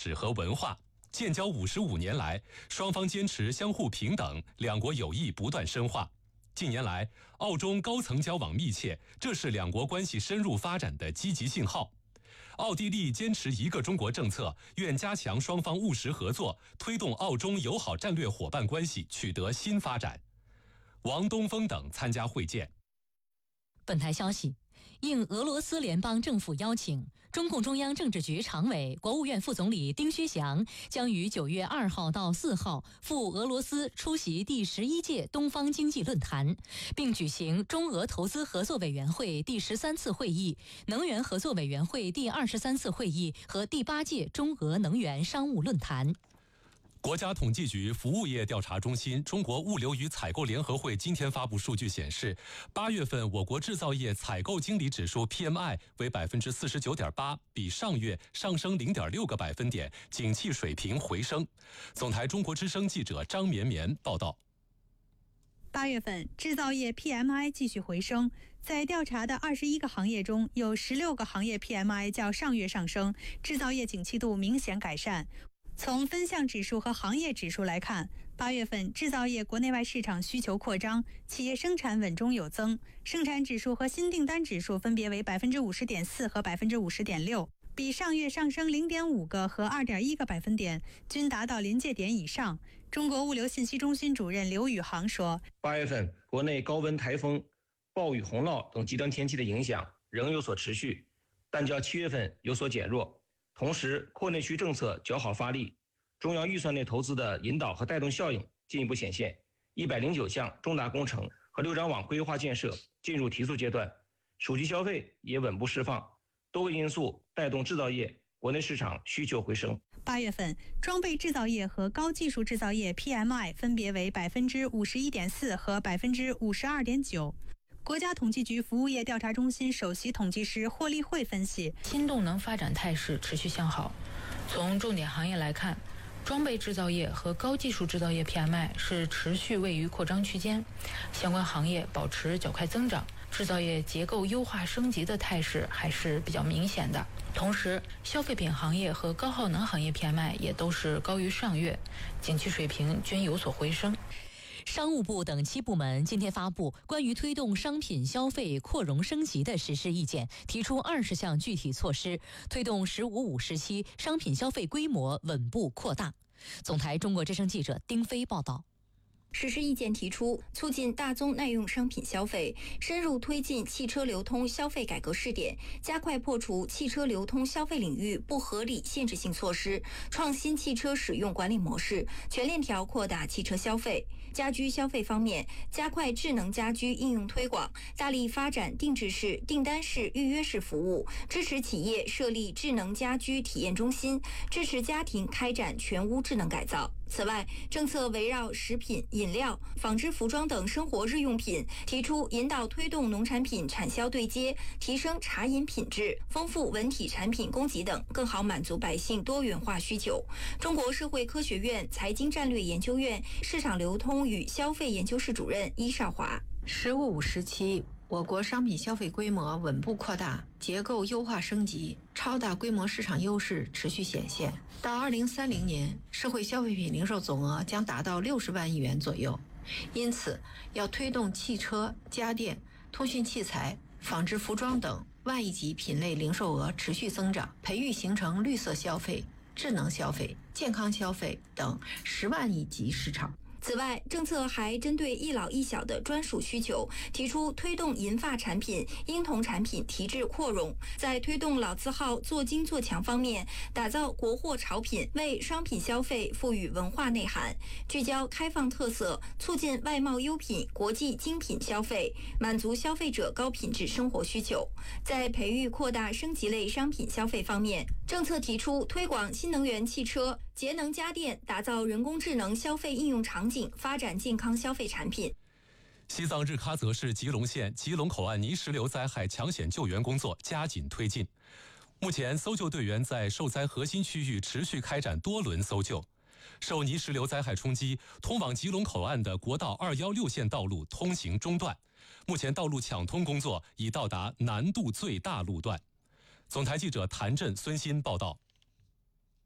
史和文化。建交55年来，双方坚持相互平等，两国友谊不断深化。近年来，澳中高层交往密切，这是两国关系深入发展的积极信号。奥地利坚持一个中国政策，愿加强双方务实合作，推动澳中友好战略伙伴关系取得新发展。王东峰等参加会见。 本台消息，应俄罗斯联邦政府邀请，中共中央政治局常委、国务院副总理丁薛祥将于9月2号到4号赴俄罗斯出席第11届东方经济论坛，并举行中俄投资合作委员会第13次会议、能源合作委员会第23次会议和第8届中俄能源商务论坛。 国家统计局服务业调查中心中国物流与采购联合会今天发布数据显示，8月份我国制造业采购经理指数 PMI 为 49.8%， 比上月上升 0.6个百分点，景气水平回升。总台中国之声记者张绵绵报道。 8月份制造业 PMI 继续回升，在调查的21个行业中，有16个行业 PMI 较上月上升，制造业景气度明显改善。从分项指数和行业指数来看，8月份制造业国内外市场需求扩张，企业生产稳中有增，生产指数和新订单指数分别为 50.4% 和 50.6%， 比上月上升 0.5个和 2.1个百分点，均达到临界点以上。中国物流信息中心主任刘宇航说 ，8月份国内高温台风、暴雨洪涝等极端天气的影响仍有所持续，但较7月份有所减弱。同时，扩内需政策较好发力，中央预算内投资的引导和带动效应进一步显现。109项重大工程和6张网规划建设进入提速阶段，手机消费也稳步释放，多个因素带动制造业国内市场需求回升。 8月份，装备制造业和高技术制造业 PMI 分别为 51.4% 和 52.9%。国家统计局服务业调查中心首席统计师霍立慧分析， 新动能发展态势持续向好。从重点行业来看，装备制造业和高技术制造业 PMI 是持续位于扩张区间，相关行业保持较快增长，制造业结构优化升级的态势还是比较明显的。同时，消费品行业和高耗能行业 PMI 也都是高于上月，景气水平均有所回升。 商务部等7部门今天发布关于推动商品消费扩容升级的实施意见，提出20项具体措施，推动“15+5”时期商品消费规模稳步扩大。总台中国之声记者丁飞报道。 实施意见提出，促进大宗耐用商品消费，深入推进汽车流通消费改革试点，加快破除汽车流通消费领域不合理限制性措施，创新汽车使用管理模式，全链条扩大汽车消费。家居消费方面，加快智能家居应用推广，大力发展定制式、订单式、预约式服务，支持企业设立智能家居体验中心，支持家庭开展全屋智能改造。此外，政策围绕食品、饮料、纺织服装等生活日用品，提出引导推动农产品产销对接，提升茶饮品质，丰富文体产品供给等，更好满足百姓多元化需求。中国社会科学院财经战略研究院市场流通与消费研究室主任伊少华 ，“15+5”时期，我国商品消费规模稳步扩大，结构优化升级，超大规模市场优势持续显现。到2030年，社会消费品零售总额将达到60万亿元左右。因此，要推动汽车、家电、通讯器材、纺织服装等万亿级品类零售额持续增长，培育形成绿色消费、智能消费、健康消费等10万亿级市场。 此外，政策还针对一老一小的专属需求，提出推动银发产品、婴童产品提质扩容，在推动老字号做精做强方面，打造国货潮品，为商品消费赋予文化内涵，聚焦开放特色，促进外贸优品、国际精品消费，满足消费者高品质生活需求。在培育扩大升级类商品消费方面，政策提出推广新能源汽车、节能家电，打造人工智能消费应用场景，发展健康消费产品。 西藏日喀则市吉隆县吉隆口岸泥石流灾害抢险救援工作加紧推进。目前，搜救队员在受灾核心区域持续开展多轮搜救。受泥石流灾害冲击，通往吉隆口岸的国道216线道路通行中断。目前，道路抢通工作已到达难度最大路段。总台记者谭震、孙鑫报道。